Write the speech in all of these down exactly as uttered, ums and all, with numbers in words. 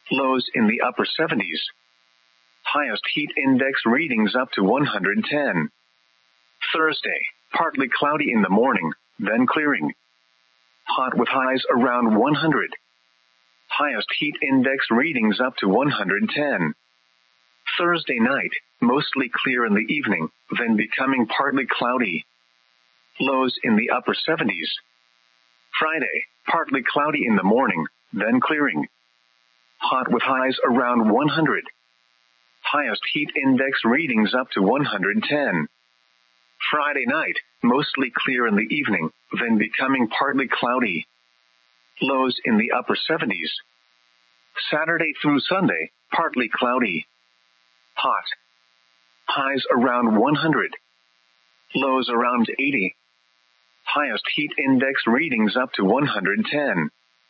Lows in the upper seventies. Highest heat index readings up to one hundred ten. Thursday, partly cloudy in the morning, then clearing. Hot with highs around one hundred. Highest heat index readings up to one hundred ten. Thursday night, mostly clear in the evening, then becoming partly cloudy. Lows in the upper seventies. Friday, partly cloudy in the morning, then clearing. Hot with highs around one hundred. Highest heat index readings up to one hundred ten. Friday night, mostly clear in the evening, then becoming partly cloudy. Lows in the upper seventies. Saturday through Sunday, partly cloudy. Hot. Highs around one hundred. Lows around eighty. Highest heat index readings up to one hundred ten.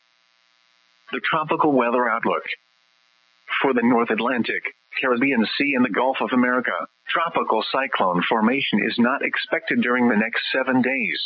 The tropical weather outlook. For the North Atlantic, Caribbean Sea and the Gulf of America, tropical cyclone formation is not expected during the next seven days.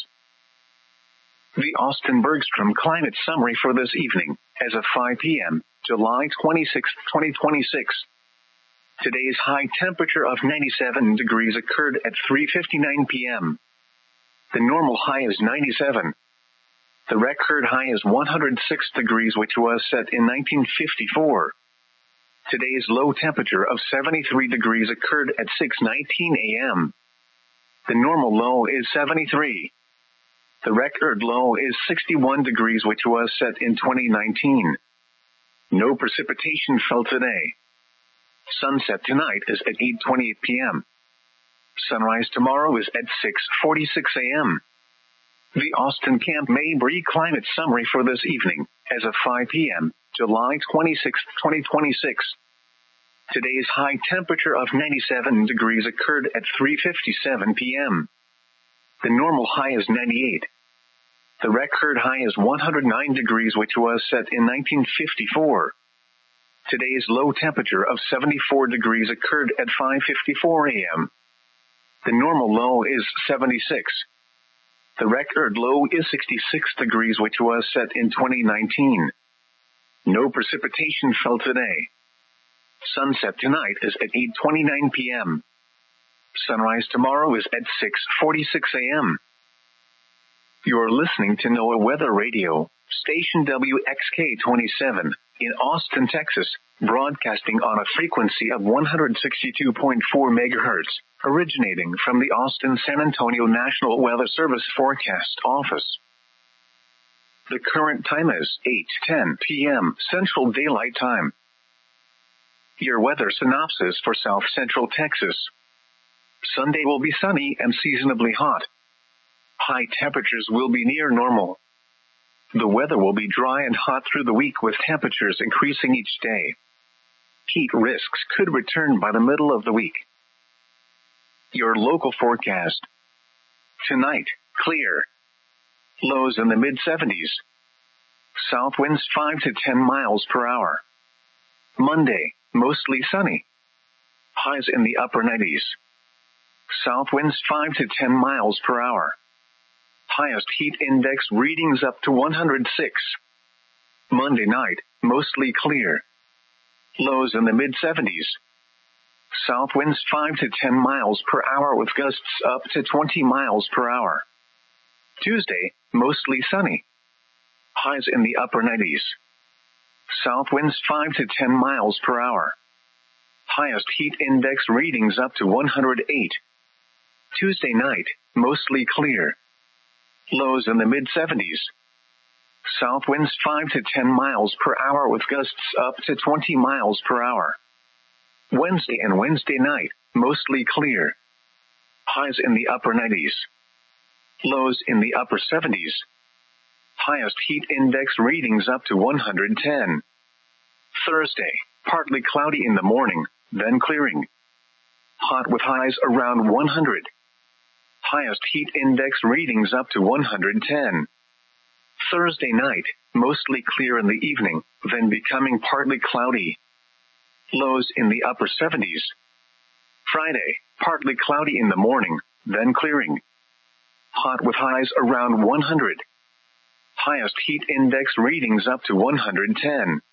The Austin Bergstrom climate summary for this evening, as of five p.m., July twenty-sixth, twenty twenty-six. Today's high temperature of ninety-seven degrees occurred at three fifty-nine p.m. The normal high is ninety-seven. The record high is one hundred six degrees, which was set in nineteen fifty-four. Today's low temperature of seventy-three degrees occurred at six nineteen a.m. The normal low is seventy-three. The record low is sixty-one degrees, which was set in twenty nineteen. No precipitation fell today. Sunset tonight is at eight twenty-eight p.m. Sunrise tomorrow is at six forty-six a.m. The Austin Camp Mabry climate summary for this evening, as of five p.m., July twenty-sixth, twenty twenty-six. Today's high temperature of ninety-seven degrees occurred at three fifty-seven p.m. The normal high is ninety-eight. The record high is one hundred nine degrees, which was set in nineteen fifty-four. Today's low temperature of seventy-four degrees occurred at five fifty-four a.m. The normal low is seventy-six. The record low is sixty-six degrees, which was set in twenty nineteen. No precipitation fell today. Sunset tonight is at eight twenty-nine p.m. Sunrise tomorrow is at six forty-six a.m. You're listening to NOAA Weather Radio, station W X K twenty-seven, in Austin, Texas, broadcasting on a frequency of one hundred sixty-two point four megahertz, originating from the Austin San Antonio National Weather Service Forecast Office. The current time is eight ten p.m. Central Daylight Time. Your weather synopsis for South Central Texas. Sunday will be sunny and seasonably hot. High temperatures will be near normal. The weather will be dry and hot through the week, with temperatures increasing each day. Heat risks could return by the middle of the week. Your local forecast. Tonight, clear. Lows in the mid seventies. South winds five to ten miles per hour. Monday, mostly sunny. Highs in the upper nineties. South winds five to ten miles per hour. Highest heat index readings up to one hundred six. Monday night, mostly clear. Lows in the mid seventies. South winds five to ten miles per hour with gusts up to twenty miles per hour. Tuesday, mostly sunny. Highs in the upper nineties. South winds five to ten miles per hour. Highest heat index readings up to one hundred eight. Tuesday night, mostly clear. Lows in the mid seventies. South winds five to ten miles per hour with gusts up to twenty miles per hour. Wednesday and Wednesday night, mostly clear. Highs in the upper nineties. Lows in the upper seventies. Highest heat index readings up to one hundred ten. Thursday, partly cloudy in the morning, then clearing. Hot with highs around one hundred. Highest heat index readings up to one hundred ten. Thursday night, mostly clear in the evening, then becoming partly cloudy. Lows in the upper seventies. Friday, partly cloudy in the morning, then clearing. Hot with highs around one hundred. Highest heat index readings up to one hundred ten.